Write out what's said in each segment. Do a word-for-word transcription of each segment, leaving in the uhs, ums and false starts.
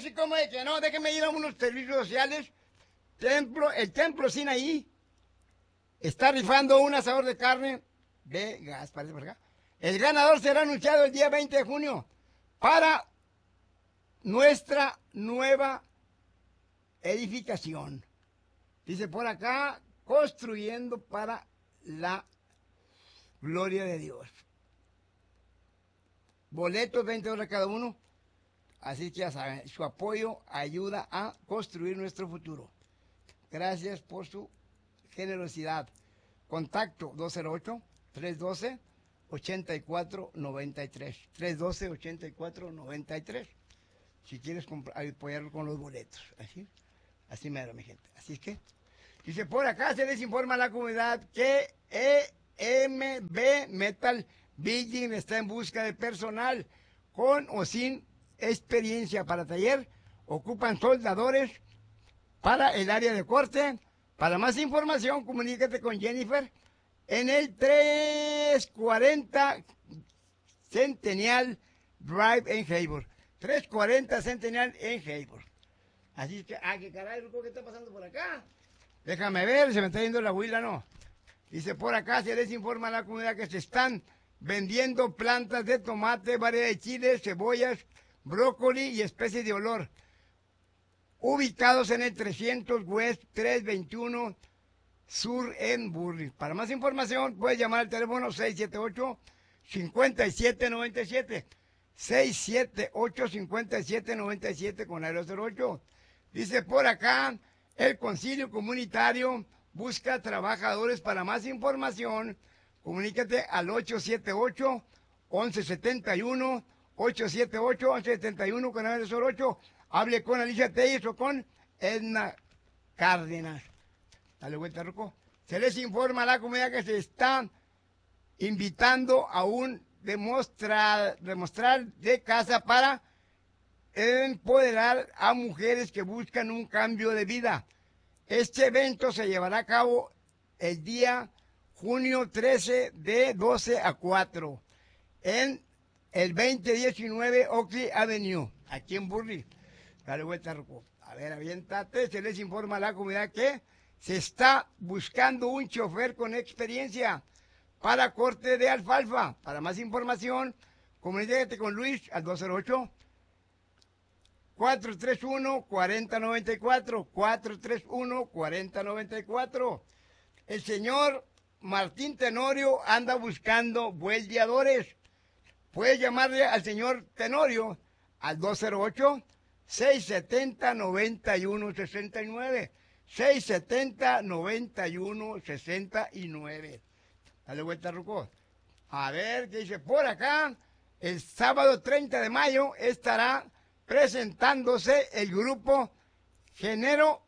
así como de que no, déjenme ir a unos servicios sociales. Templo, el Templo Sinaí está rifando un asador de carne de gas, parece por acá. El ganador será anunciado el día veinte de junio para nuestra nueva edificación. Dice por acá, construyendo para la gloria de Dios. Boletos, veinte dólares cada uno. Así que ya saben, su apoyo ayuda a construir nuestro futuro. Gracias por su generosidad. Contacto dos cero ocho, tres uno dos, ocho cuatro nueve tres. tres uno dos, ocho cuatro nueve tres. Si quieres apoyarlo con los boletos. Así, así mero, mi gente. Así es que, dice por acá, se les informa a la comunidad que E M B Metal Building está en busca de personal con o sin experiencia para taller. Ocupan soldadores para el área de corte. Para más información, comunícate con Jennifer en el trescientos cuarenta Centennial Drive en Hayward. trescientos cuarenta Centennial en Hayward. Así que, ah, qué caray, ¿qué está pasando por acá? Déjame ver, se me está yendo la huila, ¿no? Dice por acá, se les informa a la comunidad que se están vendiendo plantas de tomate, variedad de chiles, cebollas, brócoli y especies de olor. Ubicados en el trescientos West trescientos veintiuno Sur en Burley. Para más información, puedes llamar al teléfono seis siete ocho, cinco siete nueve siete. seis siete ocho, cinco siete nueve siete con el cero ocho. Dice por acá, el Concilio Comunitario busca trabajadores. Para más información, comunícate al ocho siete ocho, once setenta y uno, ocho siete ocho, once setenta y uno con el cero ocho. Hable con Alicia Telles o con Edna Cárdenas. Dale vuelta, Ruco. Se les informa a la comunidad que se está invitando a un demostrar, demostrar de casa para empoderar a mujeres que buscan un cambio de vida. Este evento se llevará a cabo el día junio trece de doce a cuatro en el veinte diecinueve Oakley Avenue, aquí en Burley. Dale vuelta, Ruco. A ver, aviéntate. Se les informa a la comunidad que se está buscando un chofer con experiencia para corte de alfalfa. Para más información, comunícate con Luis al dos cero ocho, cuatro tres uno, cuatro cero nueve cuatro, cuatro tres uno, cuatro cero nueve cuatro. El señor Martín Tenorio anda buscando bueldeadores. Puedes llamarle al señor Tenorio al dos cero ocho, seis siete cero, nueve uno seis nueve. seis siete cero, nueve uno seis nueve. Dale vuelta, Ruco. A ver, ¿qué dice por acá? El sábado treinta de mayo estará presentándose el grupo Género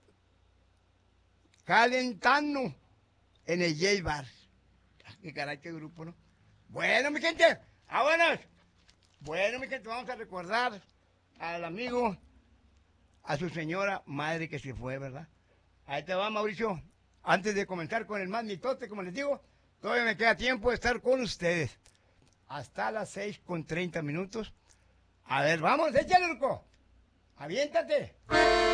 Calentano en el J Bar. Qué caray, qué grupo, ¿no? Bueno, mi gente, ah, buenas. Bueno, mi gente, vamos a recordar al amigo, a su señora madre que se fue, ¿verdad? Ahí te va, Mauricio. Antes de comenzar con el más mitote, como les digo, todavía me queda tiempo de estar con ustedes. Hasta las seis con treinta minutos. A ver, vamos, échale, Ruco. Aviéntate.